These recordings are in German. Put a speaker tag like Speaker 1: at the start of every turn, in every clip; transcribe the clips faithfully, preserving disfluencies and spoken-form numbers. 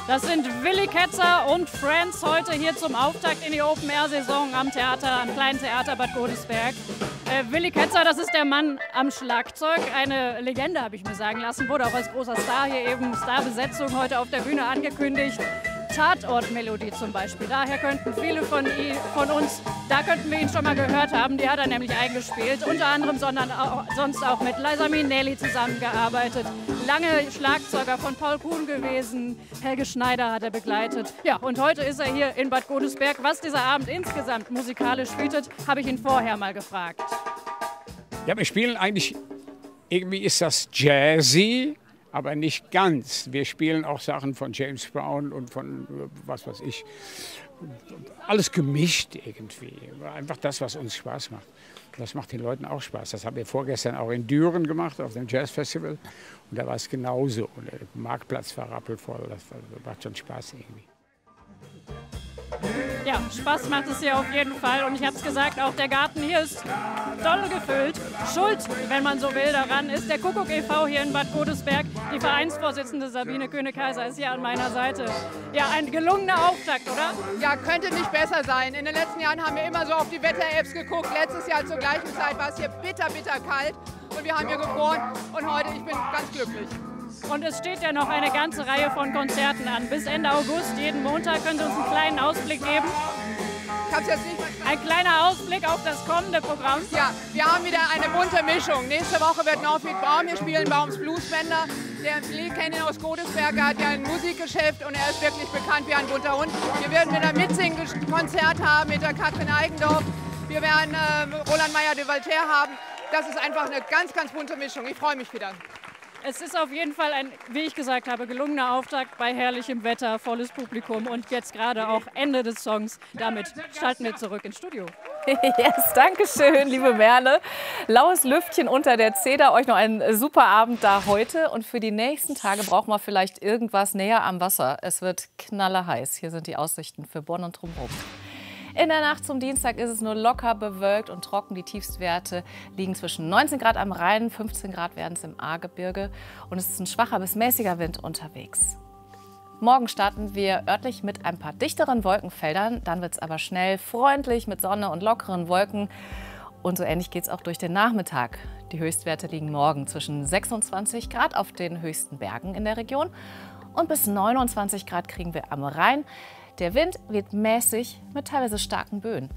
Speaker 1: Das sind Willi Ketzer und Friends heute hier zum Auftakt in die Open-Air-Saison am Theater, am Kleinen Theater Bad Godesberg. Äh, Willi Ketzer, das ist der Mann am Schlagzeug, eine Legende, habe ich mir sagen lassen, wurde auch als großer Star hier eben, Starbesetzung heute auf der Bühne angekündigt. Tatortmelodie zum Beispiel, daher könnten viele von, ihn, von uns, da könnten wir ihn schon mal gehört haben, die hat er nämlich eingespielt, unter anderem, sondern auch, sonst auch mit Liza Minnelli zusammengearbeitet, lange Schlagzeuger von Paul Kuhn gewesen, Helge Schneider hat er begleitet. Ja, und heute ist er hier in Bad Godesberg. Was dieser Abend insgesamt musikalisch bietet, habe ich ihn vorher mal gefragt.
Speaker 2: Ja, wir spielen eigentlich, irgendwie ist das jazzy, aber nicht ganz. Wir spielen auch Sachen von James Brown und von, was weiß ich, alles gemischt irgendwie. Einfach das, was uns Spaß macht. Das macht den Leuten auch Spaß. Das haben wir vorgestern auch in Düren gemacht, auf dem Jazzfestival. Und da war es genauso. Und der Marktplatz war rappelvoll. Das macht schon Spaß irgendwie.
Speaker 1: Ja, Spaß macht es hier auf jeden Fall. Und ich habe es gesagt, auch der Garten hier ist doll gefüllt. Schuld, wenn man so will, daran ist der Kuckuck e V hier in Bad Godesberg. Die Vereinsvorsitzende Sabine König-Kaiser ist hier an meiner Seite. Ja, ein gelungener Auftakt, oder?
Speaker 3: Ja, könnte nicht besser sein. In den letzten Jahren haben wir immer so auf die Wetter-Apps geguckt. Letztes Jahr zur gleichen Zeit war es hier bitter, bitter kalt. Und wir haben hier gefroren. Und heute, ich bin ganz glücklich.
Speaker 1: Und es steht ja noch eine ganze Reihe von Konzerten an. Bis Ende August, jeden Montag. Können Sie uns einen kleinen Ausblick geben?
Speaker 3: Ich hab's jetzt nicht verstanden.
Speaker 1: Ein kleiner Ausblick auf das kommende Programm.
Speaker 3: Ja, wir haben wieder eine bunte Mischung. Nächste Woche wird Norfried Baum hier spielen, Baums Bluesbänder. Der Lee kennt ihn aus Godesberg, er hat ja ein Musikgeschäft und er ist wirklich bekannt wie ein bunter Hund. Wir werden wieder ein Mitsingen-Konzert haben mit der Katrin Eigendorf. Wir werden äh, Roland Meyer de Valter haben. Das ist einfach eine ganz, ganz bunte Mischung. Ich freue mich wieder.
Speaker 1: Es ist auf jeden Fall ein, wie ich gesagt habe, gelungener Auftakt bei herrlichem Wetter, volles Publikum und jetzt gerade auch Ende des Songs. Damit schalten wir zurück ins Studio.
Speaker 4: Yes, danke schön, liebe Merle. Laues Lüftchen unter der Zeder. Euch noch einen super Abend da heute. Und für die nächsten Tage brauchen wir vielleicht irgendwas näher am Wasser. Es wird knallerheiß. Hier sind die Aussichten für Bonn und drumherum. In der Nacht zum Dienstag ist es nur locker bewölkt und trocken. Die Tiefstwerte liegen zwischen neunzehn Grad am Rhein, fünfzehn Grad werden es im Ahrgebirge. Und es ist ein schwacher bis mäßiger Wind unterwegs. Morgen starten wir örtlich mit ein paar dichteren Wolkenfeldern. Dann wird es aber schnell freundlich mit Sonne und lockeren Wolken. Und so ähnlich geht es auch durch den Nachmittag. Die Höchstwerte liegen morgen zwischen sechsundzwanzig Grad auf den höchsten Bergen in der Region. Und bis neunundzwanzig Grad kriegen wir am Rhein. Der Wind weht mäßig mit teilweise starken Böen.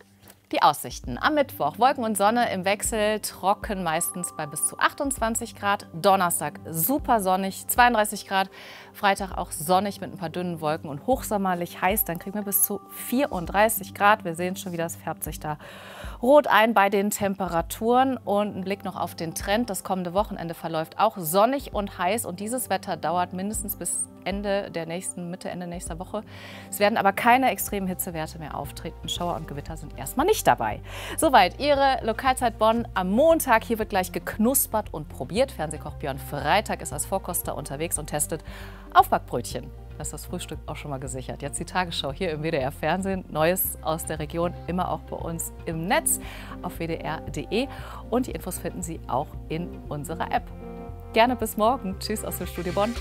Speaker 4: Die Aussichten am Mittwoch. Wolken und Sonne im Wechsel, trocken meistens bei bis zu achtundzwanzig Grad. Donnerstag super sonnig, zweiunddreißig Grad. Freitag auch sonnig mit ein paar dünnen Wolken und hochsommerlich heiß. Dann kriegen wir bis zu vierunddreißig Grad. Wir sehen schon, wie das färbt sich da rot ein bei den Temperaturen. Und ein Blick noch auf den Trend. Das kommende Wochenende verläuft auch sonnig und heiß. Und dieses Wetter dauert mindestens bis Ende der nächsten, Mitte, Ende nächster Woche. Es werden aber keine extremen Hitzewerte mehr auftreten. Schauer und Gewitter sind erstmal nicht dabei. Soweit Ihre Lokalzeit Bonn am Montag. Hier wird gleich geknuspert und probiert. Fernsehkoch Björn Freitag ist als Vorkoster unterwegs und testet Aufbackbrötchen. Das ist das Frühstück auch schon mal gesichert. Jetzt die Tagesschau hier im W D R-Fernsehen. Neues aus der Region immer auch bei uns im Netz auf w d r punkt d e. Und die Infos finden Sie auch in unserer App. Gerne bis morgen. Tschüss aus dem Studio Bonn.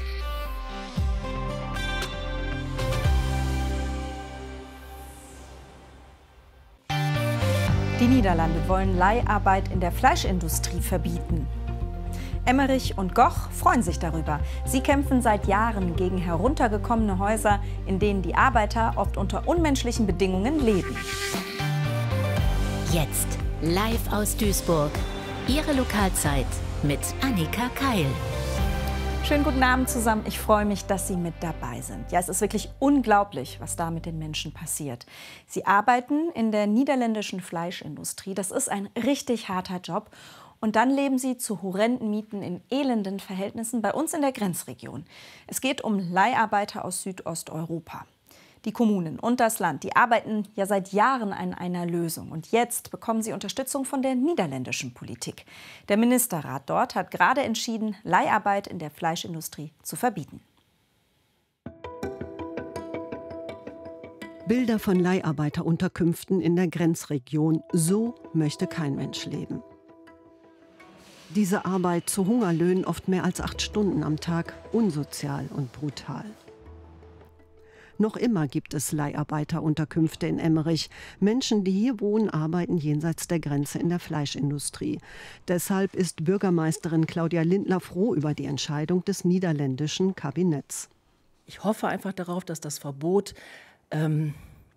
Speaker 5: Die Niederlande wollen Leiharbeit in der Fleischindustrie verbieten. Emmerich und Goch freuen sich darüber. Sie kämpfen seit Jahren gegen heruntergekommene Häuser, in denen die Arbeiter oft unter unmenschlichen Bedingungen leben.
Speaker 6: Jetzt live aus Duisburg. Ihre Lokalzeit mit Annika Keil.
Speaker 5: Schönen guten Abend zusammen. Ich freue mich, dass Sie mit dabei sind. Ja, es ist wirklich unglaublich, was da mit den Menschen passiert. Sie arbeiten in der niederländischen Fleischindustrie. Das ist ein richtig harter Job. Und dann leben sie zu horrenden Mieten in elenden Verhältnissen bei uns in der Grenzregion. Es geht um Leiharbeiter aus Südosteuropa. Die Kommunen und das Land, die arbeiten ja seit Jahren an einer Lösung. Und jetzt bekommen sie Unterstützung von der niederländischen Politik. Der Ministerrat dort hat gerade entschieden, Leiharbeit in der Fleischindustrie zu verbieten.
Speaker 7: Bilder von Leiharbeiterunterkünften in der Grenzregion. So möchte kein Mensch leben. Diese Arbeit zu Hungerlöhnen, oft mehr als acht Stunden am Tag, unsozial und brutal. Noch immer gibt es Leiharbeiterunterkünfte in Emmerich. Menschen, die hier wohnen, arbeiten jenseits der Grenze in der Fleischindustrie. Deshalb ist Bürgermeisterin Claudia Lindner froh über die Entscheidung des niederländischen Kabinetts.
Speaker 8: Ich hoffe einfach darauf, dass das Verbot ähm,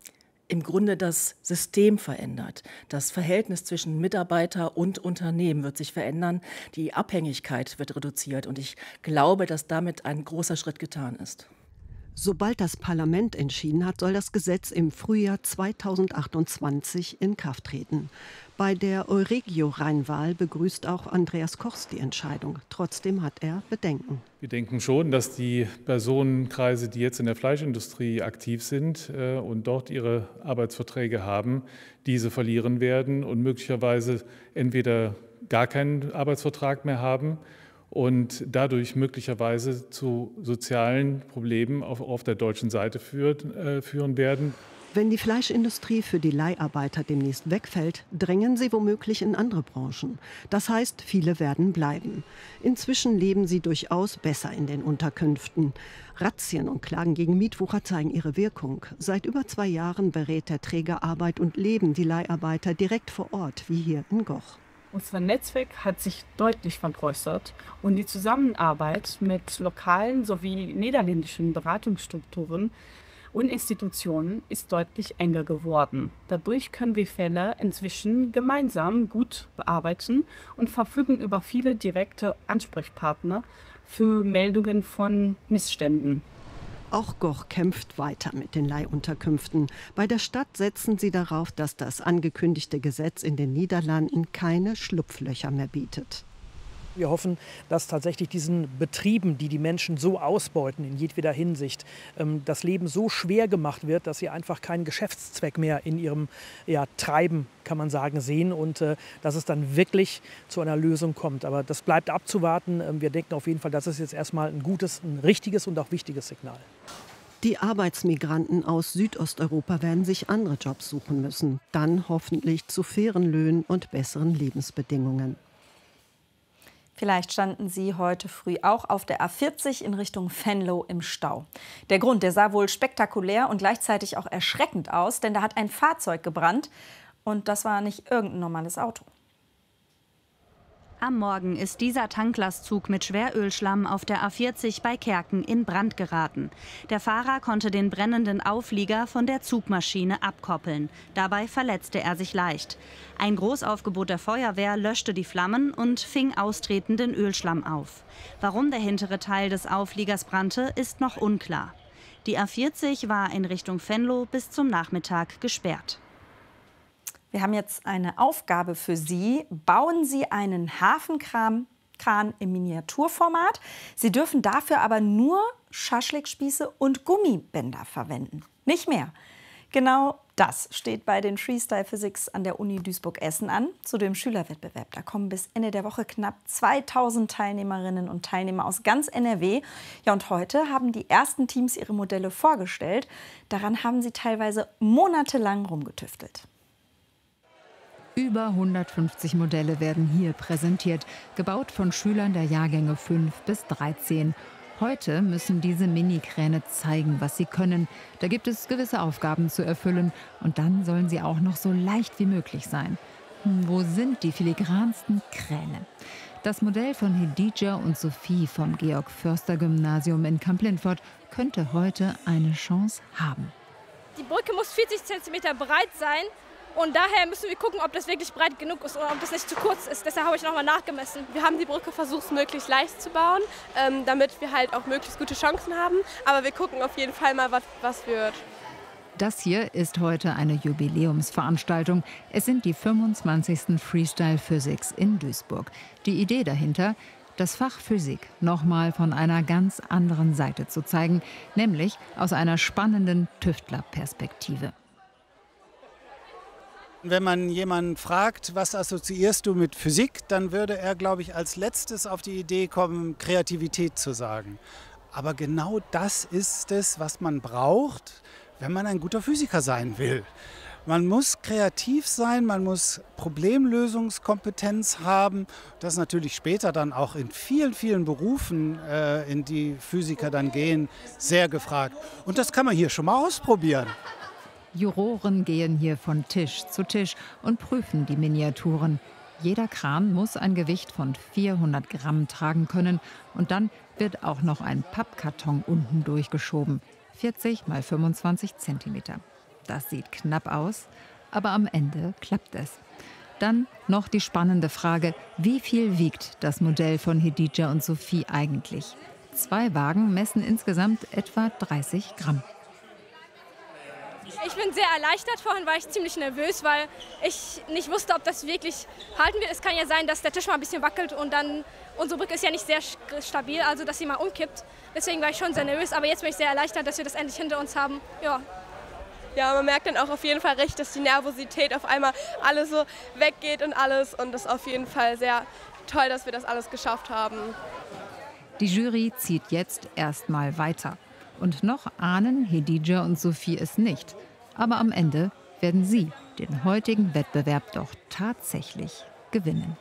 Speaker 8: im Grunde das System verändert. Das Verhältnis zwischen Mitarbeiter und Unternehmen wird sich verändern. Die Abhängigkeit wird reduziert. Und ich glaube, dass damit ein großer Schritt getan ist.
Speaker 7: Sobald das Parlament entschieden hat, soll das Gesetz im Frühjahr zweitausendachtundzwanzig in Kraft treten. Bei der Euregio-Rheinwahl begrüßt auch Andreas Kochs die Entscheidung. Trotzdem hat er Bedenken.
Speaker 9: Wir denken schon, dass die Personenkreise, die jetzt in der Fleischindustrie aktiv sind äh, und dort ihre Arbeitsverträge haben, diese verlieren werden und möglicherweise entweder gar keinen Arbeitsvertrag mehr haben und dadurch möglicherweise zu sozialen Problemen auf, auf der deutschen Seite führt, äh, führen werden.
Speaker 7: Wenn die Fleischindustrie für die Leiharbeiter demnächst wegfällt, drängen sie womöglich in andere Branchen. Das heißt, viele werden bleiben. Inzwischen leben sie durchaus besser in den Unterkünften. Razzien und Klagen gegen Mietwucher zeigen ihre Wirkung. Seit über zwei Jahren berät der Träger Arbeit und Leben die Leiharbeiter direkt vor Ort, wie hier in Goch.
Speaker 10: Unser Netzwerk hat sich deutlich vergrößert und die Zusammenarbeit mit lokalen sowie niederländischen Beratungsstrukturen und Institutionen ist deutlich enger geworden. Dadurch können wir Fälle inzwischen gemeinsam gut bearbeiten und verfügen über viele direkte Ansprechpartner für Meldungen von Missständen.
Speaker 7: Auch Goch kämpft weiter mit den Leihunterkünften. Bei der Stadt setzen sie darauf, dass das angekündigte Gesetz in den Niederlanden keine Schlupflöcher mehr bietet.
Speaker 11: Wir hoffen, dass tatsächlich diesen Betrieben, die die Menschen so ausbeuten in jedweder Hinsicht, das Leben so schwer gemacht wird, dass sie einfach keinen Geschäftszweck mehr in ihrem ja, Treiben, kann man sagen, sehen und äh, dass es dann wirklich zu einer Lösung kommt. Aber das bleibt abzuwarten. Wir denken auf jeden Fall, das ist jetzt erstmal ein gutes, ein richtiges und auch wichtiges Signal.
Speaker 7: Die Arbeitsmigranten aus Südosteuropa werden sich andere Jobs suchen müssen. Dann hoffentlich zu fairen Löhnen und besseren Lebensbedingungen.
Speaker 5: Vielleicht standen Sie heute früh auch auf der A vierzig in Richtung Venlo im Stau. Der Grund, der sah wohl spektakulär und gleichzeitig auch erschreckend aus, denn da hat ein Fahrzeug gebrannt und das war nicht irgendein normales Auto.
Speaker 12: Am Morgen ist dieser Tanklastzug mit Schwerölschlamm auf der A vierzig bei Kerken in Brand geraten. Der Fahrer konnte den brennenden Auflieger von der Zugmaschine abkoppeln. Dabei verletzte er sich leicht. Ein Großaufgebot der Feuerwehr löschte die Flammen und fing austretenden Ölschlamm auf. Warum der hintere Teil des Aufliegers brannte, ist noch unklar. Die A vierzig war in Richtung Venlo bis zum Nachmittag gesperrt.
Speaker 5: Wir haben jetzt eine Aufgabe für Sie. Bauen Sie einen Hafenkran im Miniaturformat. Sie dürfen dafür aber nur Schaschlikspieße und Gummibänder verwenden. Nicht mehr. Genau das steht bei den Freestyle Physics an der Uni Duisburg-Essen an, zu dem Schülerwettbewerb. Da kommen bis Ende der Woche knapp zweitausend Teilnehmerinnen und Teilnehmer aus ganz N R W. Ja, und heute haben die ersten Teams ihre Modelle vorgestellt. Daran haben sie teilweise monatelang rumgetüftelt.
Speaker 13: Über hundertfünfzig Modelle werden hier präsentiert, gebaut von Schülern der Jahrgänge fünf bis dreizehn. Heute müssen diese Minikräne zeigen, was sie können. Da gibt es gewisse Aufgaben zu erfüllen und dann sollen sie auch noch so leicht wie möglich sein. Hm, wo sind die filigransten Kräne? Das Modell von Hedija und Sophie vom Georg-Förster-Gymnasium in Kamp-Lintfort könnte heute eine Chance haben.
Speaker 14: Die Brücke muss vierzig Zentimeter breit sein. Und daher müssen wir gucken, ob das wirklich breit genug ist oder ob das nicht zu kurz ist. Deshalb habe ich nochmal nachgemessen.
Speaker 15: Wir haben die Brücke versucht, möglichst leicht zu bauen, ähm, damit wir halt auch möglichst gute Chancen haben. Aber wir gucken auf jeden Fall mal, was, was wird.
Speaker 13: Das hier ist heute eine Jubiläumsveranstaltung. Es sind die fünfundzwanzigsten Freestyle Physics in Duisburg. Die Idee dahinter, das Fach Physik nochmal von einer ganz anderen Seite zu zeigen, nämlich aus einer spannenden Tüftlerperspektive.
Speaker 16: Wenn man jemanden fragt, was assoziierst du mit Physik, dann würde er, glaube ich, als letztes auf die Idee kommen, Kreativität zu sagen. Aber genau das ist es, was man braucht, wenn man ein guter Physiker sein will. Man muss kreativ sein, man muss Problemlösungskompetenz haben. Das ist natürlich später dann auch in vielen, vielen Berufen, äh, in die Physiker dann gehen, sehr gefragt. Und das kann man hier schon mal ausprobieren.
Speaker 13: Juroren gehen hier von Tisch zu Tisch und prüfen die Miniaturen. Jeder Kran muss ein Gewicht von vierhundert Gramm tragen können und dann wird auch noch ein Pappkarton unten durchgeschoben. vierzig mal fünfundzwanzig Zentimeter. Das sieht knapp aus, aber am Ende klappt es. Dann noch die spannende Frage, wie viel wiegt das Modell von Hedija und Sophie eigentlich? Zwei Wagen messen insgesamt etwa dreißig Gramm.
Speaker 14: Ich bin sehr erleichtert. Vorhin war ich ziemlich nervös, weil ich nicht wusste, ob das wirklich halten wird. Es kann ja sein, dass der Tisch mal ein bisschen wackelt und dann unsere Brücke ist ja nicht sehr stabil, also dass sie mal umkippt. Deswegen war ich schon sehr nervös, aber jetzt bin ich sehr erleichtert, dass wir das endlich hinter uns haben. Ja.
Speaker 15: Ja, man merkt dann auch auf jeden Fall recht, dass die Nervosität auf einmal alles so weggeht und alles. Und das ist auf jeden Fall sehr toll, dass wir das alles geschafft haben.
Speaker 13: Die Jury zieht jetzt erstmal weiter. Und noch ahnen Hedija und Sophie es nicht. Aber am Ende werden sie den heutigen Wettbewerb doch tatsächlich gewinnen.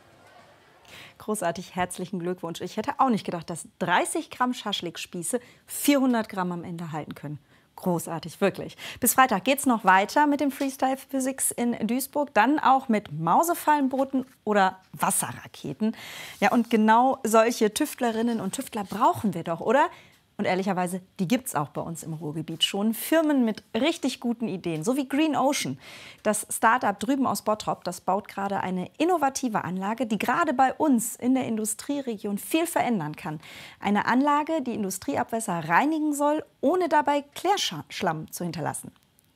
Speaker 5: Großartig, herzlichen Glückwunsch. Ich hätte auch nicht gedacht, dass dreißig Gramm Schaschlikspieße vierhundert Gramm am Ende halten können. Großartig, wirklich. Bis Freitag geht es noch weiter mit dem Freestyle Physics in Duisburg. Dann auch mit Mausefallenbooten oder Wasserraketen. Ja, und genau solche Tüftlerinnen und Tüftler brauchen wir doch, oder? Und ehrlicherweise, die gibt es auch bei uns im Ruhrgebiet schon. Firmen mit richtig guten Ideen, so wie Green Ocean. Das Start-up drüben aus Bottrop, das baut gerade eine innovative Anlage, die gerade bei uns in der Industrieregion viel verändern kann. Eine Anlage, die Industrieabwässer reinigen soll, ohne dabei Klärschlamm zu hinterlassen.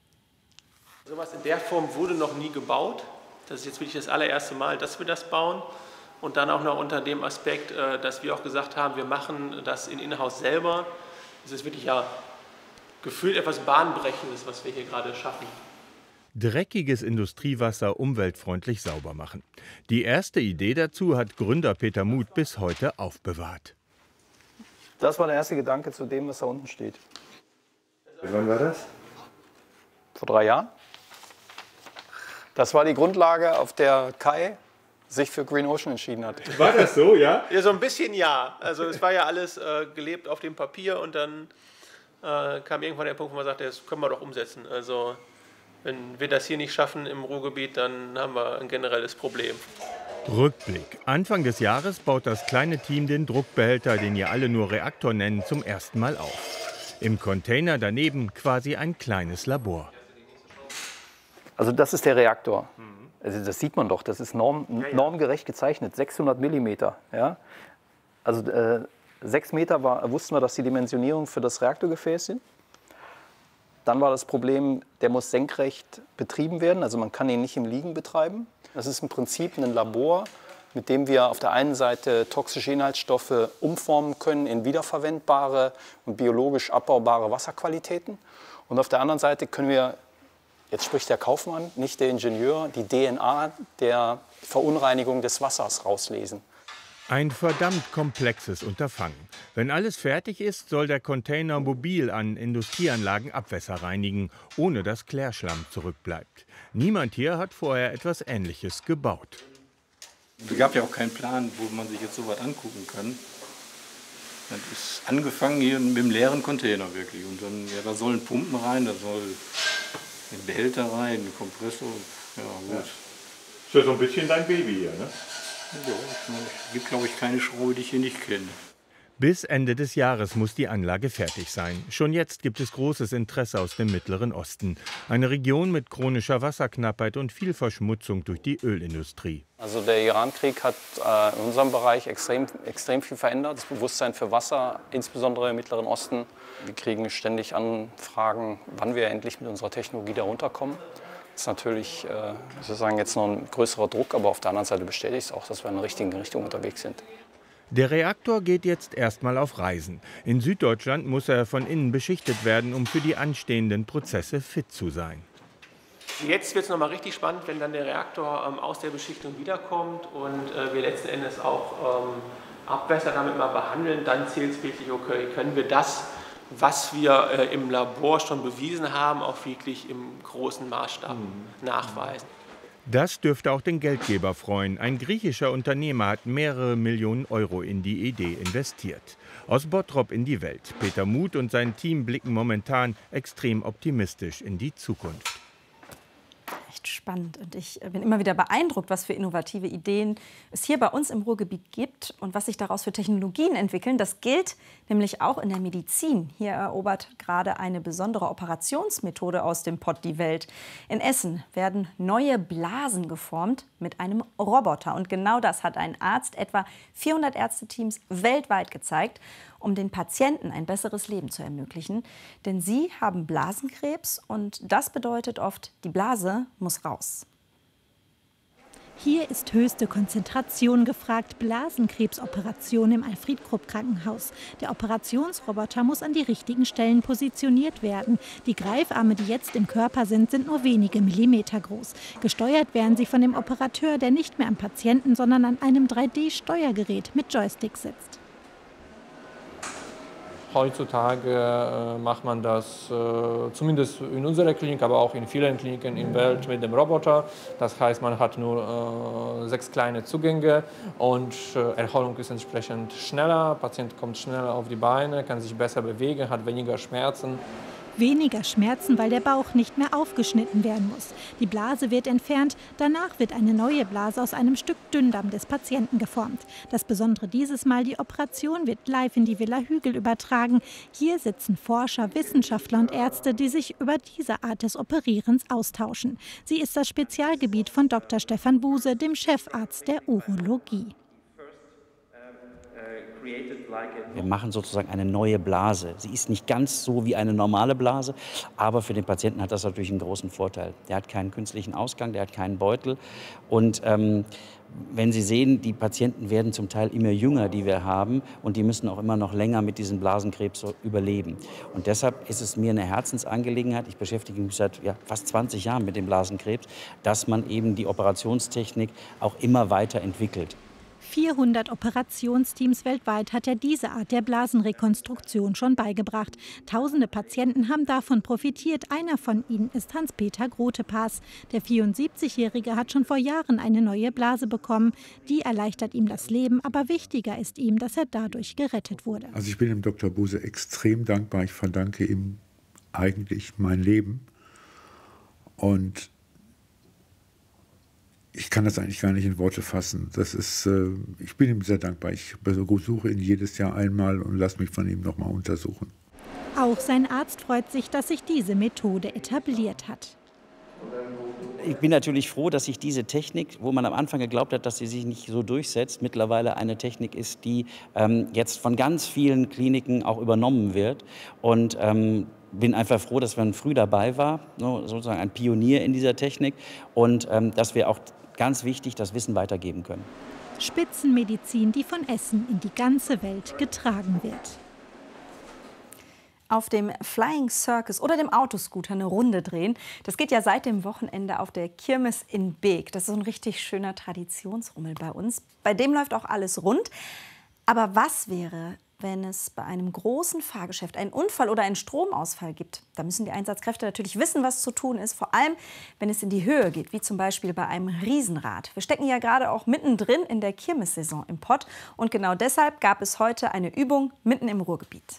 Speaker 17: So etwas in der Form wurde noch nie gebaut. Das ist jetzt wirklich das allererste Mal, dass wir das bauen. Und dann auch noch unter dem Aspekt, dass wir auch gesagt haben, wir machen das in Inhouse selber. Es ist wirklich ja gefühlt etwas Bahnbrechendes, was wir hier gerade schaffen.
Speaker 18: Dreckiges Industriewasser umweltfreundlich sauber machen. Die erste Idee dazu hat Gründer Peter Muth bis heute aufbewahrt.
Speaker 19: Das war der erste Gedanke zu dem, was da unten steht.
Speaker 20: Wann war das?
Speaker 19: Vor drei Jahren. Das war die Grundlage, auf der Kai sich für Green Ocean entschieden hat.
Speaker 20: War das so, ja?
Speaker 17: Ja, so ein bisschen ja. Also es war ja alles äh, gelebt auf dem Papier und dann äh, kam irgendwann der Punkt, wo man sagte, das können wir doch umsetzen. Also wenn wir das hier nicht schaffen im Ruhrgebiet, dann haben wir ein generelles Problem.
Speaker 18: Rückblick. Anfang des Jahres baut das kleine Team den Druckbehälter, den ihr alle nur Reaktor nennen, zum ersten Mal auf. Im Container daneben quasi ein kleines Labor.
Speaker 19: Also das ist der Reaktor. Also das sieht man doch, das ist norm,
Speaker 17: ja, ja.
Speaker 19: normgerecht gezeichnet, sechshundert Millimeter. Ja? Also äh, sechs Meter war, wussten wir, dass die Dimensionierung für das Reaktorgefäß sind. Dann war das Problem, der muss senkrecht betrieben werden, also man kann ihn nicht im Liegen betreiben. Das ist im Prinzip ein Labor, mit dem wir auf der einen Seite toxische Inhaltsstoffe umformen können in wiederverwendbare und biologisch abbaubare Wasserqualitäten. Und auf der anderen Seite können wir, jetzt spricht der Kaufmann, nicht der Ingenieur, die D N A der Verunreinigung des Wassers rauslesen.
Speaker 18: Ein verdammt komplexes Unterfangen. Wenn alles fertig ist, soll der Container mobil an Industrieanlagen Abwässer reinigen, ohne dass Klärschlamm zurückbleibt. Niemand hier hat vorher etwas Ähnliches gebaut.
Speaker 20: Es gab ja auch keinen Plan, wo man sich jetzt so was angucken kann. Das ist angefangen hier mit dem leeren Container wirklich. Und dann, ja, da sollen Pumpen rein, da soll ein Behälter rein, ein Kompressor. Ja, gut.
Speaker 9: Ja. Ist ja so ein bisschen dein Baby hier, ne?
Speaker 20: Ja, es gibt, glaube ich, keine Schraube, die ich hier nicht kenne.
Speaker 18: Bis Ende des Jahres muss die Anlage fertig sein. Schon jetzt gibt es großes Interesse aus dem Mittleren Osten. Eine Region mit chronischer Wasserknappheit und viel Verschmutzung durch die Ölindustrie.
Speaker 19: Also der Irankrieg hat äh, in unserem Bereich extrem, extrem viel verändert. Das Bewusstsein für Wasser, insbesondere im Mittleren Osten. Wir kriegen ständig Anfragen, wann wir endlich mit unserer Technologie da runterkommen. Das ist natürlich äh, sozusagen jetzt noch ein größerer Druck, aber auf der anderen Seite bestätigt es auch, dass wir in der richtigen Richtung unterwegs sind.
Speaker 18: Der Reaktor geht jetzt erstmal auf Reisen. In Süddeutschland muss er von innen beschichtet werden, um für die anstehenden Prozesse fit zu sein.
Speaker 17: Jetzt wird es nochmal richtig spannend, wenn dann der Reaktor ähm, aus der Beschichtung wiederkommt und äh, wir letzten Endes auch ähm, Abwässer damit mal behandeln. Dann zählt es wirklich, okay, können wir das, was wir äh, im Labor schon bewiesen haben, auch wirklich im großen Maßstab mhm. nachweisen.
Speaker 18: Das dürfte auch den Geldgeber freuen. Ein griechischer Unternehmer hat mehrere Millionen Euro in die Idee investiert. Aus Bottrop in die Welt. Peter Muth und sein Team blicken momentan extrem optimistisch in die Zukunft.
Speaker 5: Echt spannend. Und ich bin immer wieder beeindruckt, was für innovative Ideen es hier bei uns im Ruhrgebiet gibt und was sich daraus für Technologien entwickeln. Das gilt nämlich auch in der Medizin. Hier erobert gerade eine besondere Operationsmethode aus dem Pott die Welt. In Essen werden neue Blasen geformt mit einem Roboter. Und genau das hat ein Arzt etwa vierhundert Ärzteteams weltweit gezeigt, um den Patienten ein besseres Leben zu ermöglichen. Denn sie haben Blasenkrebs und das bedeutet oft, die Blase muss raus.
Speaker 21: Hier ist höchste Konzentration gefragt. Blasenkrebsoperation im Alfred-Krupp-Krankenhaus. Der Operationsroboter muss an die richtigen Stellen positioniert werden. Die Greifarme, die jetzt im Körper sind, sind nur wenige Millimeter groß. Gesteuert werden sie von dem Operateur, der nicht mehr am Patienten, sondern an einem drei D Steuergerät mit Joystick sitzt.
Speaker 22: Heutzutage äh, macht man das äh, zumindest in unserer Klinik, aber auch in vielen Kliniken in der Welt mit dem Roboter. Das heißt, man hat nur äh, sechs kleine Zugänge und äh, Erholung ist entsprechend schneller. Der Patient kommt schneller auf die Beine, kann sich besser bewegen, hat weniger Schmerzen.
Speaker 21: Weniger Schmerzen, weil der Bauch nicht mehr aufgeschnitten werden muss. Die Blase wird entfernt, danach wird eine neue Blase aus einem Stück Dünndarm des Patienten geformt. Das Besondere dieses Mal, die Operation wird live in die Villa Hügel übertragen. Hier sitzen Forscher, Wissenschaftler und Ärzte, die sich über diese Art des Operierens austauschen. Sie ist das Spezialgebiet von Doktor Stefan Buse, dem Chefarzt der Urologie.
Speaker 23: Wir machen sozusagen eine neue Blase. Sie ist nicht ganz so wie eine normale Blase, aber für den Patienten hat das natürlich einen großen Vorteil. Der hat keinen künstlichen Ausgang, der hat keinen Beutel. Und ähm, wenn Sie sehen, die Patienten werden zum Teil immer jünger, die wir haben, und die müssen auch immer noch länger mit diesem Blasenkrebs überleben. Und deshalb ist es mir eine Herzensangelegenheit, ich beschäftige mich seit ja, fast zwanzig Jahren mit dem Blasenkrebs, dass man eben die Operationstechnik auch immer weiterentwickelt.
Speaker 21: vierhundert Operationsteams weltweit hat er diese Art der Blasenrekonstruktion schon beigebracht. Tausende Patienten haben davon profitiert. Einer von ihnen ist Hans-Peter Grotepass. Der vierundsiebzigjährige hat schon vor Jahren eine neue Blase bekommen. Die erleichtert ihm das Leben, aber wichtiger ist ihm, dass er dadurch gerettet wurde.
Speaker 24: Also ich bin dem Doktor Buse extrem dankbar. Ich verdanke ihm eigentlich mein Leben. Und ich kann das eigentlich gar nicht in Worte fassen. Das ist, äh, ich bin ihm sehr dankbar. Ich besuche ihn jedes Jahr einmal und lasse mich von ihm noch mal untersuchen.
Speaker 21: Auch sein Arzt freut sich, dass sich diese Methode etabliert hat.
Speaker 23: Ich bin natürlich froh, dass sich diese Technik, wo man am Anfang geglaubt hat, dass sie sich nicht so durchsetzt, mittlerweile eine Technik ist, die ähm, jetzt von ganz vielen Kliniken auch übernommen wird. Und ähm, bin einfach froh, dass man früh dabei war, sozusagen ein Pionier in dieser Technik, und ähm, dass wir auch ganz wichtig das Wissen weitergeben können.
Speaker 21: Spitzenmedizin, die von Essen in die ganze Welt getragen wird.
Speaker 5: Auf dem Flying Circus oder dem Autoscooter eine Runde drehen. Das geht ja seit dem Wochenende auf der Kirmes in Beek. Das ist so ein richtig schöner Traditionsrummel bei uns. Bei dem läuft auch alles rund. Aber was wäre, wenn es bei einem großen Fahrgeschäft einen Unfall oder einen Stromausfall gibt? Da müssen die Einsatzkräfte natürlich wissen, was zu tun ist, vor allem wenn es in die Höhe geht, wie zum Beispiel bei einem Riesenrad. Wir stecken ja gerade auch mittendrin in der Kirmessaison im Pott, und genau deshalb gab es heute eine Übung mitten im Ruhrgebiet.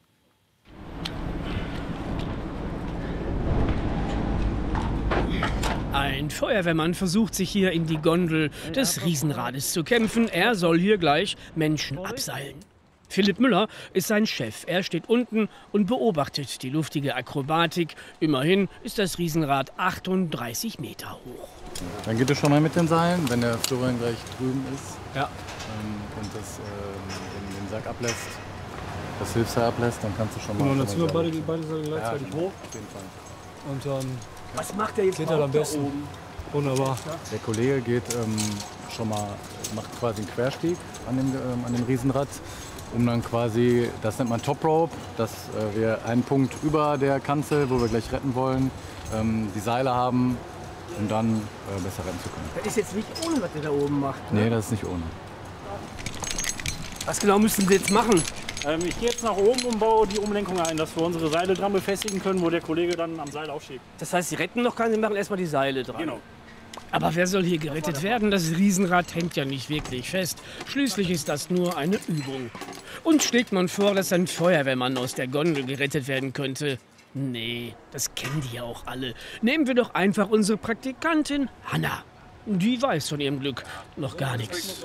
Speaker 25: Ein Feuerwehrmann versucht sich hier in die Gondel des Riesenrades zu kämpfen. Er soll hier gleich Menschen abseilen. Philipp Müller ist sein Chef. Er steht unten und beobachtet die luftige Akrobatik. Immerhin ist das Riesenrad achtunddreißig Meter hoch.
Speaker 26: Dann geht es schon mal mit den Seilen, wenn der Florian gleich drüben ist.
Speaker 25: Ja.
Speaker 26: Ähm, und das, äh, den, den Sack ablässt, das Hilfsseil ablässt, dann kannst du schon mal...
Speaker 27: Genau, dann ziehen wir beide, beide Seile gleichzeitig
Speaker 26: ja,
Speaker 27: hoch.
Speaker 26: Auf jeden Fall.
Speaker 27: Und dann
Speaker 25: Was macht der jetzt
Speaker 27: geht er am besten.
Speaker 25: oben?
Speaker 27: Wunderbar.
Speaker 26: Der Kollege geht ähm, schon mal, macht quasi einen Querstieg an dem, ähm, an dem Riesenrad, um dann quasi, das nennt man Top Rope, dass äh, wir einen Punkt über der Kanzel, wo wir gleich retten wollen, ähm, die Seile haben, um dann äh, besser retten zu können.
Speaker 25: Das ist jetzt nicht ohne, was der da oben macht. Ne?
Speaker 26: Nee, das ist nicht ohne.
Speaker 25: Was genau müssen Sie jetzt machen?
Speaker 1: Ähm, ich gehe jetzt nach oben und baue die Umlenkung ein, dass wir unsere Seile dran befestigen können, wo der Kollege dann am Seil aufschiebt.
Speaker 25: Das heißt, Sie retten noch keinen, Sie machen erstmal die Seile dran.
Speaker 1: Genau.
Speaker 25: Aber wer soll hier gerettet werden? Das Riesenrad hängt ja nicht wirklich fest. Schließlich ist das nur eine Übung. Und schlägt man vor, dass ein Feuerwehrmann aus der Gondel gerettet werden könnte? Nee, das kennen die ja auch alle. Nehmen wir doch einfach unsere Praktikantin Hanna. Die weiß von ihrem Glück noch gar nichts.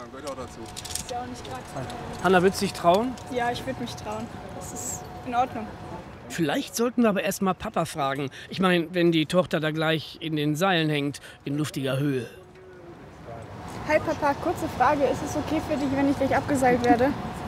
Speaker 25: Hanna, willst du dich trauen?
Speaker 2: Ja, ich würde mich trauen. Das ist in Ordnung.
Speaker 25: Vielleicht sollten wir aber erst mal Papa fragen. Ich meine, wenn die Tochter da gleich in den Seilen hängt, in luftiger Höhe.
Speaker 2: Hi Papa, kurze Frage. Ist es okay für dich, wenn ich gleich abgeseilt werde?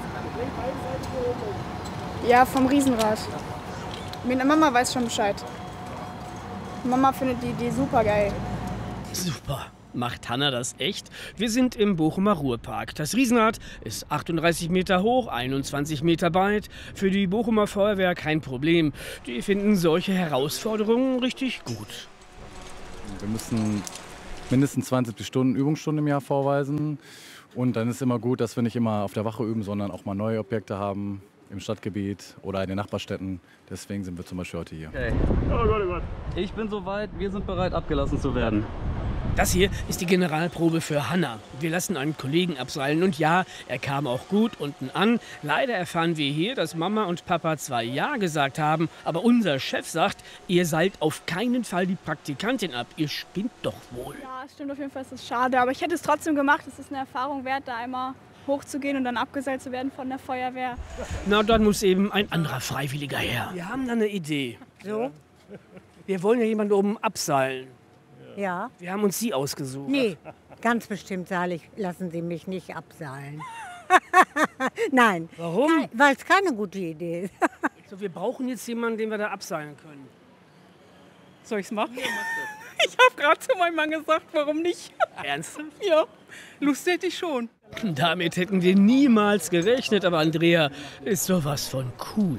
Speaker 2: Ja, vom Riesenrad. Meine Mama weiß schon Bescheid. Mama findet die Idee super geil.
Speaker 25: Super. Macht Hanna das echt? Wir sind im Bochumer Ruhrpark. Das Riesenrad ist achtunddreißig Meter hoch, einundzwanzig Meter breit. Für die Bochumer Feuerwehr kein Problem. Die finden solche Herausforderungen richtig gut.
Speaker 26: Wir müssen mindestens zwanzig Stunden Übungsstunden im Jahr vorweisen. Und dann ist immer gut, dass wir nicht immer auf der Wache üben, sondern auch mal neue Objekte haben im Stadtgebiet oder in den Nachbarstädten. Deswegen sind wir zum Beispiel heute hier.
Speaker 3: Okay. Oh Gott, oh Gott. Ich bin soweit, wir sind bereit, abgelassen zu werden.
Speaker 25: Das hier ist die Generalprobe für Hanna. Wir lassen einen Kollegen abseilen und ja, er kam auch gut unten an. Leider erfahren wir hier, dass Mama und Papa zwar Ja gesagt haben, aber unser Chef sagt, ihr seilt auf keinen Fall die Praktikantin ab. Ihr spinnt doch wohl.
Speaker 2: Ja, es stimmt auf jeden Fall, es ist schade, aber ich hätte es trotzdem gemacht. Es ist eine Erfahrung wert, da einmal hochzugehen und dann abgeseilt zu werden von der Feuerwehr.
Speaker 25: Na, dann muss eben ein anderer Freiwilliger her. Wir haben da eine Idee.
Speaker 4: So?
Speaker 25: Wir wollen ja jemanden oben abseilen.
Speaker 4: Ja.
Speaker 25: Wir haben uns Sie ausgesucht.
Speaker 4: Nee, ganz bestimmt seilig, lassen Sie mich nicht abseilen. Nein.
Speaker 25: Warum?
Speaker 4: Weil es keine gute Idee ist.
Speaker 25: So, wir brauchen jetzt jemanden, den wir da abseilen können.
Speaker 2: Soll ich's machen? Ich habe gerade zu meinem Mann gesagt, warum nicht?
Speaker 25: Ernsthaft?
Speaker 2: Ja, Lust hätte ich schon.
Speaker 25: Damit hätten wir niemals gerechnet, aber Andrea ist sowas von cool.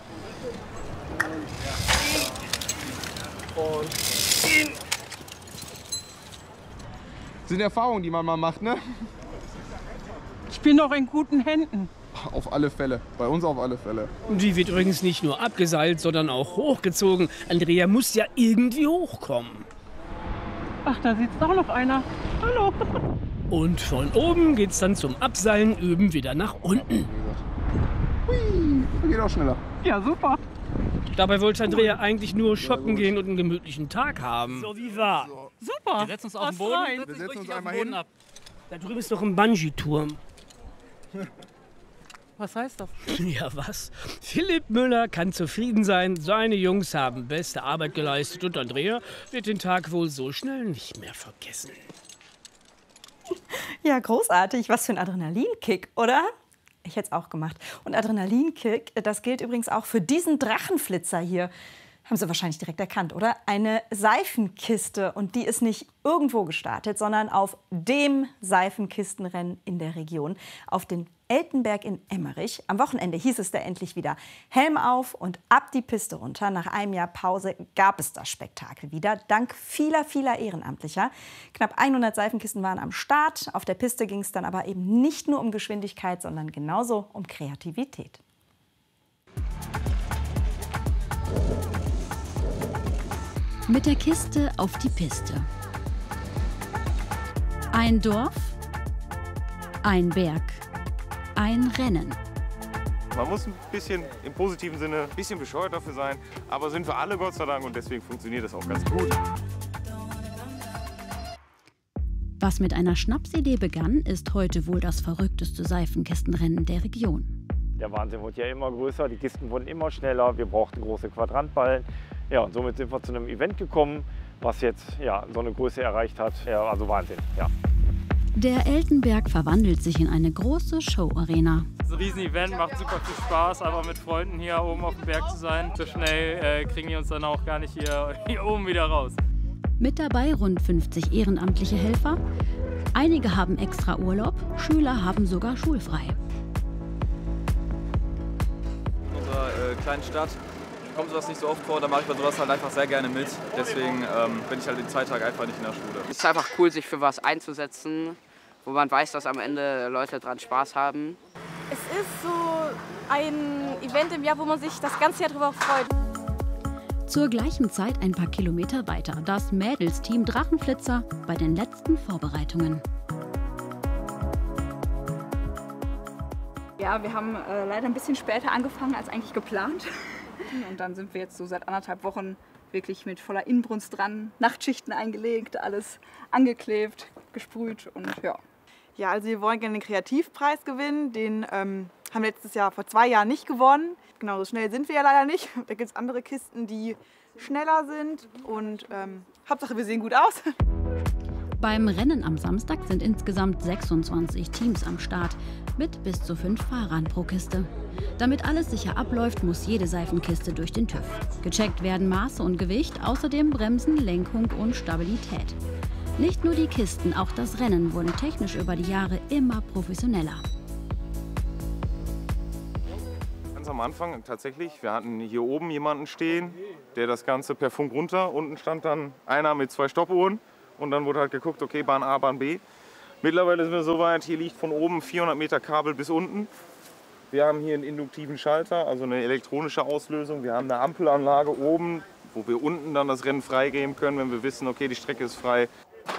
Speaker 6: Und in. Das sind Erfahrungen, die man mal macht, ne?
Speaker 2: Ich bin noch in guten Händen.
Speaker 6: Auf alle Fälle, bei uns auf alle Fälle.
Speaker 25: Und die wird übrigens nicht nur abgeseilt, sondern auch hochgezogen. Andrea muss ja irgendwie hochkommen.
Speaker 2: Ach, da sitzt doch noch einer. Hallo.
Speaker 25: Und von oben geht's dann zum Abseilen üben wieder nach unten.
Speaker 6: Hui, geht auch schneller.
Speaker 2: Ja, super.
Speaker 25: Dabei wollte Andrea eigentlich nur shoppen gehen und einen gemütlichen Tag haben.
Speaker 2: So wie war. Super.
Speaker 3: Wir setzen uns auf den Boden.
Speaker 6: Wir
Speaker 3: Setz
Speaker 6: setzen uns
Speaker 3: auf
Speaker 6: einmal
Speaker 3: den Boden
Speaker 6: hin.
Speaker 3: ab.
Speaker 25: Da drüben ist noch ein Bungee-Turm.
Speaker 2: Was heißt das?
Speaker 25: Ja, was? Philipp Müller kann zufrieden sein. Seine Jungs haben beste Arbeit geleistet und Andrea wird den Tag wohl so schnell nicht mehr vergessen.
Speaker 5: Ja, großartig. Was für ein Adrenalinkick, oder? Ich hätte es auch gemacht. Und Adrenalinkick, das gilt übrigens auch für diesen Drachenflitzer hier. Haben Sie wahrscheinlich direkt erkannt, oder? Eine Seifenkiste. Und die ist nicht irgendwo gestartet, sondern auf dem Seifenkistenrennen in der Region. Auf den Eltenberg in Emmerich. Am Wochenende hieß es da endlich wieder Helm auf und ab die Piste runter. Nach einem Jahr Pause gab es das Spektakel wieder, dank vieler, vieler Ehrenamtlicher. Knapp hundert Seifenkisten waren am Start. Auf der Piste ging es dann aber eben nicht nur um Geschwindigkeit, sondern genauso um Kreativität.
Speaker 8: Mit der Kiste auf die Piste. Ein Dorf, ein Berg, ein Rennen.
Speaker 10: Man muss ein bisschen im positiven Sinne ein bisschen bescheuert dafür sein, aber sind wir alle Gott sei Dank und deswegen funktioniert das auch ganz gut.
Speaker 8: Was mit einer Schnapsidee begann, ist heute wohl das verrückteste Seifenkistenrennen der Region.
Speaker 28: Der Wahnsinn wurde ja immer größer, die Kisten wurden immer schneller, wir brauchten große Quadrantballen. Ja, und somit sind wir zu einem Event gekommen, was jetzt ja, so eine Größe erreicht hat. Ja, also Wahnsinn, ja.
Speaker 8: Der Eltenberg verwandelt sich in eine große Show-Arena.
Speaker 3: Das ist ein Riesen-Event, macht super viel Spaß, einfach mit Freunden hier oben auf dem Berg zu sein. So schnell äh, kriegen die uns dann auch gar nicht hier, hier oben wieder raus.
Speaker 8: Mit dabei rund fünfzig ehrenamtliche Helfer. Einige haben extra Urlaub, Schüler haben sogar schulfrei.
Speaker 29: In unserer äh, kleinen Stadt kommt sowas nicht so oft vor, da mache ich bei sowas halt einfach sehr gerne mit. Deswegen ähm, bin ich halt den zwei Tage einfach nicht in der Schule.
Speaker 30: Es ist einfach cool, sich für was einzusetzen, wo man weiß, dass am Ende Leute dran Spaß haben.
Speaker 7: Es ist so ein Event im Jahr, wo man sich das ganze Jahr drüber freut.
Speaker 8: Zur gleichen Zeit ein paar Kilometer weiter das Mädelsteam Drachenflitzer bei den letzten Vorbereitungen.
Speaker 9: Ja, wir haben äh, leider ein bisschen später angefangen als eigentlich geplant. Und dann sind wir jetzt so seit anderthalb Wochen wirklich mit voller Inbrunst dran. Nachtschichten eingelegt, alles angeklebt, gesprüht und ja.
Speaker 11: Ja, also wir wollen gerne den Kreativpreis gewinnen. Den ähm, haben wir letztes Jahr vor zwei Jahren nicht gewonnen. Genau, so schnell sind wir ja leider nicht. Da gibt es andere Kisten, die schneller sind. Und ähm, Hauptsache, wir sehen gut aus.
Speaker 8: Beim Rennen am Samstag sind insgesamt sechsundzwanzig Teams am Start mit bis zu fünf Fahrern pro Kiste. Damit alles sicher abläuft, muss jede Seifenkiste durch den TÜV. Gecheckt werden Maße und Gewicht, außerdem Bremsen, Lenkung und Stabilität. Nicht nur die Kisten, auch das Rennen wurden technisch über die Jahre immer professioneller.
Speaker 10: Ganz am Anfang tatsächlich, wir hatten hier oben jemanden stehen, der das Ganze per Funk runter. Unten stand dann einer mit zwei Stoppuhren und dann wurde halt geguckt, okay, Bahn A, Bahn B. Mittlerweile sind wir so weit, hier liegt von oben vierhundert Meter Kabel bis unten. Wir haben hier einen induktiven Schalter, also eine elektronische Auslösung. Wir haben eine Ampelanlage oben, wo wir unten dann das Rennen freigeben können, wenn wir wissen, okay, die Strecke ist frei.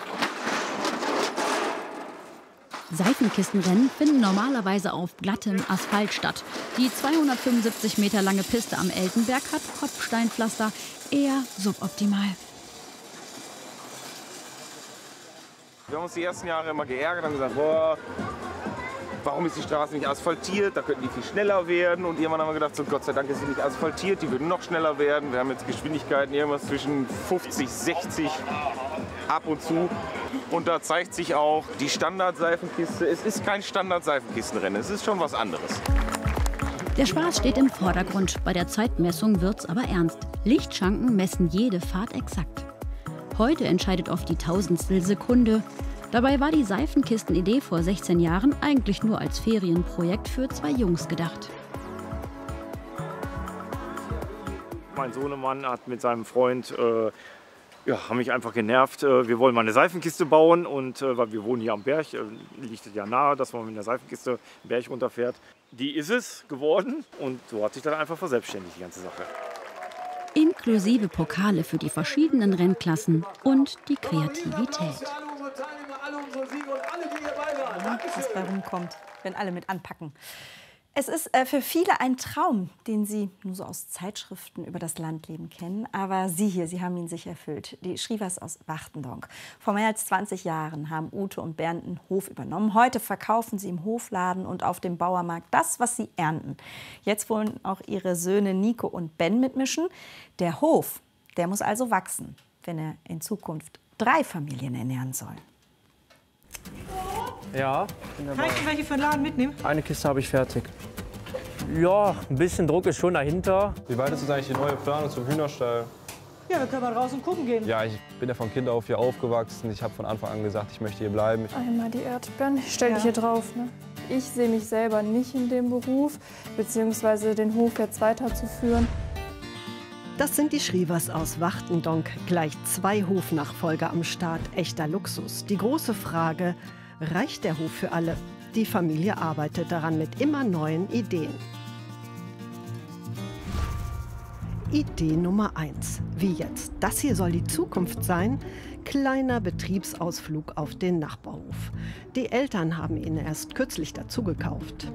Speaker 8: Seifenkistenrennen finden normalerweise auf glattem Asphalt statt. Die zweihundertfünfundsiebzig Meter lange Piste am Eltenberg hat Kopfsteinpflaster, eher suboptimal.
Speaker 10: Wir haben uns die ersten Jahre immer geärgert und gesagt, boah, warum ist die Straße nicht asphaltiert? Da könnten die viel schneller werden. Und irgendwann haben wir gedacht, so Gott sei Dank ist sie nicht asphaltiert, die würden noch schneller werden. Wir haben jetzt Geschwindigkeiten irgendwas zwischen fünfzig, sechzig ab und zu. Und da zeigt sich auch die Standard-Seifenkiste. Es ist kein Standard-Seifenkistenrennen, es ist schon was anderes.
Speaker 8: Der Spaß steht im Vordergrund. Bei der Zeitmessung wird's aber ernst. Lichtschranken messen jede Fahrt exakt. Heute entscheidet oft die Tausendstel Sekunde. Dabei war die Seifenkistenidee vor sechzehn Jahren eigentlich nur als Ferienprojekt für zwei Jungs gedacht.
Speaker 28: Mein Sohnemann hat mit seinem Freund, äh, ja, haben mich einfach genervt. Äh, wir wollen mal eine Seifenkiste bauen und äh, weil wir wohnen hier am Berg, äh, liegt es ja nahe, dass man mit einer Seifenkiste den Berg runterfährt. Die ist es geworden und so hat sich dann einfach verselbstständigt, die ganze Sache.
Speaker 8: Inklusive Pokale für die verschiedenen Rennklassen und die Kreativität.
Speaker 5: Was bei rumkommt, wenn alle mit anpacken. Es ist äh, für viele ein Traum, den Sie nur so aus Zeitschriften über das Landleben kennen. Aber Sie hier, Sie haben ihn sich erfüllt. Die Schrivers aus Wachtendonk. Vor mehr als zwanzig Jahren haben Ute und Bernd einen Hof übernommen. Heute verkaufen sie im Hofladen und auf dem Bauermarkt das, was sie ernten. Jetzt wollen auch ihre Söhne Nico und Ben mitmischen. Der Hof, der muss also wachsen, wenn er in Zukunft drei Familien ernähren soll.
Speaker 12: Ja.
Speaker 13: Kann ich welche für den Laden mitnehmen?
Speaker 12: Eine Kiste habe ich fertig. Ja, ein bisschen Druck ist schon dahinter.
Speaker 14: Wie weit ist eigentlich die neue Planung zum Hühnerstall?
Speaker 13: Ja, wir können mal raus und gucken gehen.
Speaker 14: Ja, ich bin ja von Kind auf hier aufgewachsen. Ich habe von Anfang an gesagt, ich möchte hier bleiben.
Speaker 15: Einmal die Erdbeeren, ich stell
Speaker 13: Ja.
Speaker 15: dich hier drauf. Ne? Ich sehe mich selber nicht in dem Beruf, beziehungsweise den Hof jetzt weiterzuführen.
Speaker 16: Das sind die Schrivers aus Wachtendonk. Gleich zwei Hofnachfolger am Start. Echter Luxus. Die große Frage, reicht der Hof für alle? Die Familie arbeitet daran mit immer neuen Ideen. Idee Nummer eins. Wie jetzt? Das hier soll die Zukunft sein? Kleiner Betriebsausflug auf den Nachbarhof. Die Eltern haben ihn erst kürzlich dazu gekauft.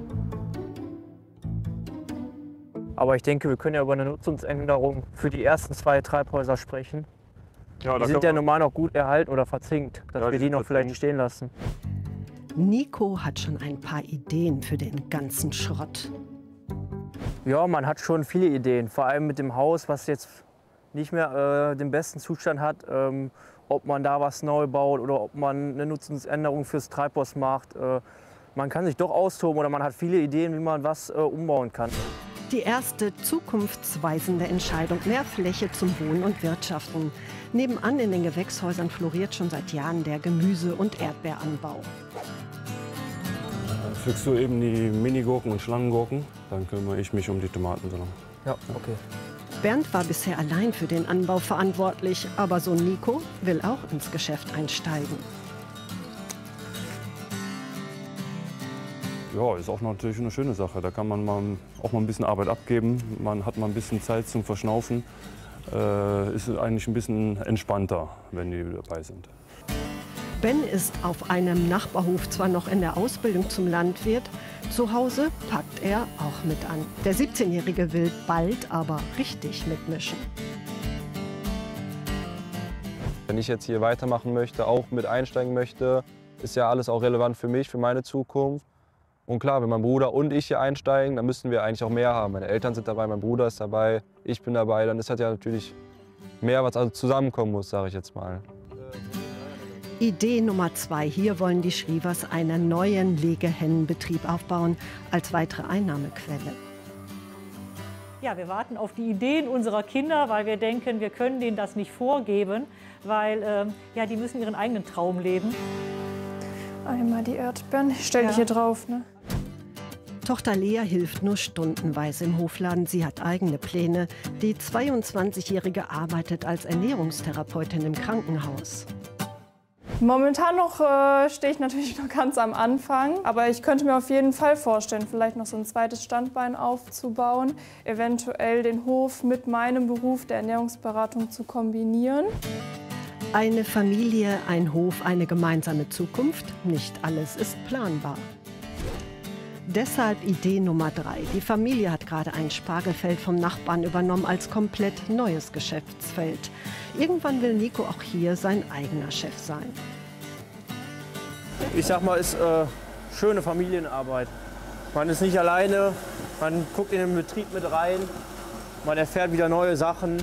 Speaker 12: Aber ich denke, wir können ja über eine Nutzungsänderung für die ersten zwei Treibhäuser sprechen.
Speaker 28: Ja,
Speaker 12: die sind ja normal noch gut erhalten oder verzinkt, dass
Speaker 28: Ja,
Speaker 12: wir
Speaker 28: die
Speaker 12: die noch
Speaker 28: sind
Speaker 12: vielleicht stehen lassen.
Speaker 16: Nico hat schon ein paar Ideen für den ganzen Schrott.
Speaker 12: Ja, man hat schon viele Ideen, vor allem mit dem Haus, was jetzt nicht mehr äh, den besten Zustand hat. Ähm, ob man da was neu baut oder ob man eine Nutzungsänderung fürs Treibhaus macht. Äh, man kann sich doch austoben oder man hat viele Ideen, wie man was äh, umbauen kann.
Speaker 16: Die erste zukunftsweisende Entscheidung, mehr Fläche zum Wohnen und Wirtschaften. Nebenan in den Gewächshäusern floriert schon seit Jahren der Gemüse- und Erdbeeranbau.
Speaker 27: Pflückst du eben die Minigurken und Schlangengurken, dann kümmere ich mich um die Tomaten.
Speaker 12: Ja, okay.
Speaker 16: Bernd war bisher allein für den Anbau verantwortlich, aber Sohn Nico will auch ins Geschäft einsteigen.
Speaker 27: Ja, ist auch natürlich eine schöne Sache. Da kann man mal, auch mal ein bisschen Arbeit abgeben. Man hat mal ein bisschen Zeit zum Verschnaufen. Äh, ist eigentlich ein bisschen entspannter, wenn die dabei sind.
Speaker 16: Ben ist auf einem Nachbarhof zwar noch in der Ausbildung zum Landwirt, zu Hause packt er auch mit an. Der siebzehnjährige will bald aber richtig mitmischen.
Speaker 14: Wenn ich jetzt hier weitermachen möchte, auch mit einsteigen möchte, ist ja alles auch relevant für mich, für meine Zukunft. Und klar, wenn mein Bruder und ich hier einsteigen, dann müssen wir eigentlich auch mehr haben. Meine Eltern sind dabei, mein Bruder ist dabei, ich bin dabei. Dann ist das ja natürlich mehr, was also zusammenkommen muss, sage ich jetzt mal.
Speaker 16: Idee Nummer zwei. Hier wollen die Schrivers einen neuen Legehennenbetrieb aufbauen als weitere Einnahmequelle.
Speaker 13: Ja, wir warten auf die Ideen unserer Kinder, weil wir denken, wir können denen das nicht vorgeben, weil ähm, ja, die müssen ihren eigenen Traum leben.
Speaker 15: Einmal die Erdbeeren, ich stell dich
Speaker 13: Ja.
Speaker 15: hier drauf. Ne?
Speaker 16: Tochter Lea hilft nur stundenweise im Hofladen. Sie hat eigene Pläne. Die zweiundzwanzigjährige arbeitet als Ernährungstherapeutin im Krankenhaus.
Speaker 15: Momentan noch äh, stehe ich natürlich noch ganz am Anfang, aber ich könnte mir auf jeden Fall vorstellen, vielleicht noch so ein zweites Standbein aufzubauen, eventuell den Hof mit meinem Beruf der Ernährungsberatung zu kombinieren.
Speaker 16: Eine Familie, ein Hof, eine gemeinsame Zukunft. Nicht alles ist planbar. Deshalb Idee Nummer drei. Die Familie hat gerade ein Spargelfeld vom Nachbarn übernommen als komplett neues Geschäftsfeld. Irgendwann will Nico auch hier sein eigener Chef sein.
Speaker 12: Ich sag mal, es ist äh, schöne Familienarbeit. Man ist nicht alleine, man guckt in den Betrieb mit rein, man erfährt wieder neue Sachen.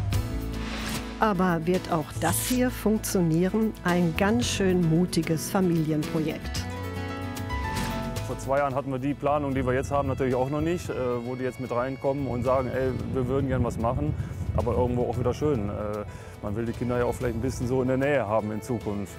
Speaker 16: Aber wird auch das hier funktionieren? Ein ganz schön mutiges Familienprojekt.
Speaker 27: Vor zwei Jahren hatten wir die Planung, die wir jetzt haben, natürlich auch noch nicht, äh, wo die jetzt mit reinkommen und sagen, ey, wir würden gern was machen, aber irgendwo auch wieder schön. Äh, man will die Kinder ja auch vielleicht ein bisschen so in der Nähe haben in Zukunft.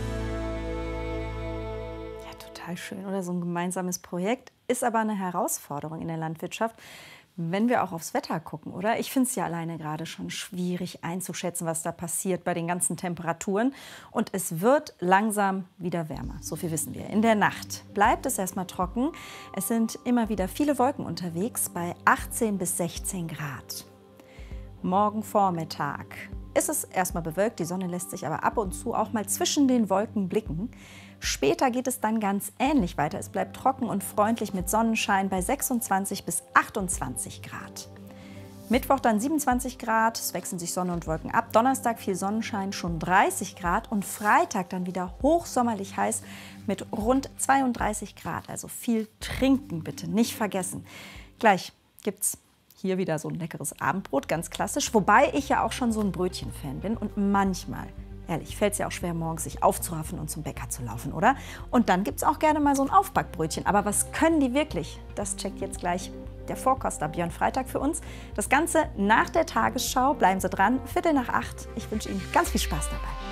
Speaker 5: Ja, total schön, oder? So ein gemeinsames Projekt ist aber eine Herausforderung in der Landwirtschaft, wenn wir auch aufs Wetter gucken, oder? Ich finde es ja alleine gerade schon schwierig einzuschätzen, was da passiert bei den ganzen Temperaturen. Und es wird langsam wieder wärmer, so viel wissen wir. In der Nacht bleibt es erstmal trocken. Es sind immer wieder viele Wolken unterwegs bei achtzehn bis sechzehn Grad. Morgen Vormittag ist es erstmal bewölkt, die Sonne lässt sich aber ab und zu auch mal zwischen den Wolken blicken. Später geht es dann ganz ähnlich weiter. Es bleibt trocken und freundlich mit Sonnenschein bei sechsundzwanzig bis achtundzwanzig Grad. Mittwoch dann siebenundzwanzig Grad, es wechseln sich Sonne und Wolken ab. Donnerstag viel Sonnenschein, schon dreißig Grad. Und Freitag dann wieder hochsommerlich heiß mit rund zweiunddreißig Grad. Also viel trinken bitte, nicht vergessen. Gleich gibt's hier wieder so ein leckeres Abendbrot, ganz klassisch. Wobei ich ja auch schon so ein Brötchen-Fan bin und manchmal, ehrlich, fällt es ja auch schwer, morgens sich aufzuraffen und zum Bäcker zu laufen, oder? Und dann gibt es auch gerne mal so ein Aufbackbrötchen. Aber was können die wirklich? Das checkt jetzt gleich der Vorkoster Björn Freitag für uns. Das Ganze nach der Tagesschau. Bleiben Sie dran, Viertel nach acht. Ich wünsche Ihnen ganz viel Spaß dabei.